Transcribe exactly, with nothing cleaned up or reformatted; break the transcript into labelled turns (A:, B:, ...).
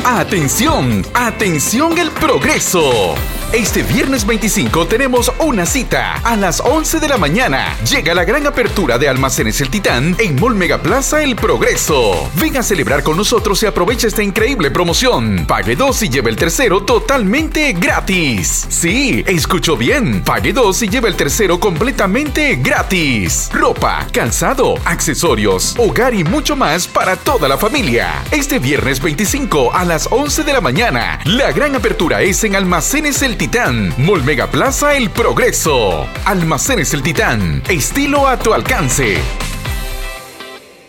A: ¡Atención! ¡Atención el progreso! Este viernes veinticinco tenemos una cita a las once de la mañana. Llega la gran apertura de Almacenes El Titán en Mall Megaplaza El Progreso. Ven a celebrar con nosotros y aprovecha esta increíble promoción. Pague dos y lleve el tercero totalmente gratis. Sí, escuchó bien. Pague dos y lleve el tercero completamente gratis. Ropa, calzado, accesorios, hogar y mucho más para toda la familia. Este viernes veinticinco a las once de la mañana. La gran apertura es en Almacenes El Titán, Mall Megaplaza El Progreso. Almacenes El Titán, estilo a tu alcance.